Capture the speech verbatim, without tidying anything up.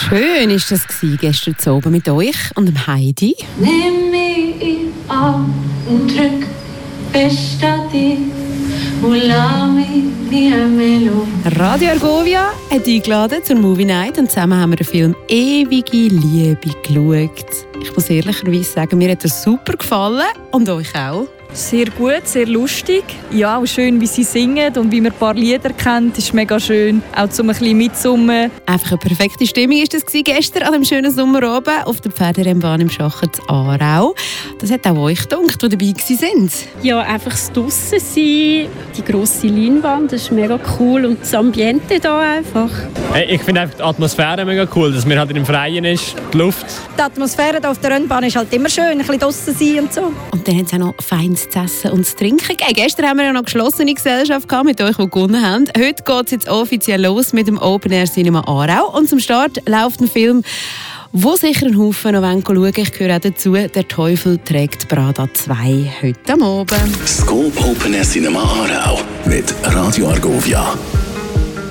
Schön war das gestern Abend mit euch und dem Heidi. Nimm mich an und drück fest an dich und lass mich nie mehr los. Radio Argovia hat eingeladen zur Movie Night und zusammen haben wir den Film «Ewige Liebe» geschaut. Ich muss ehrlicherweise sagen, mir hat er super gefallen und euch auch. Sehr gut, sehr lustig. Ja, auch schön, wie sie singen und wie man ein paar Lieder kennt. Ist mega schön, auch zum ein bisschen mitsummen. Einfach eine perfekte Stimmung war das gestern an dem schönen Sommerabend auf der Pferderennbahn im Schachen zu Aarau. Das hat auch euch gedacht, die dabei waren. Ja, einfach das Draussen-Sein, die grosse Leinwand, das ist mega cool und das Ambiente hier einfach. Hey, ich finde einfach die Atmosphäre mega cool, dass man halt im Freien ist, die Luft. Die Atmosphäre hier auf der Rennbahn ist halt immer schön, ein bisschen draussen sein und so. Und dann hat es auch noch feines zu essen und zu trinken gegeben. Gestern haben wir ja noch geschlossene Gesellschaft gehabt mit euch, die gewonnen haben. Heute geht es jetzt offiziell los mit dem Open Air Cinema Aarau. Und zum Start läuft ein Film, wo sicher einen Haufen noch schauen wollen. Ich gehöre auch dazu. «Der Teufel trägt Prada zwei» heute am Abend. Scope Open Air Cinema Aarau mit Radio Argovia.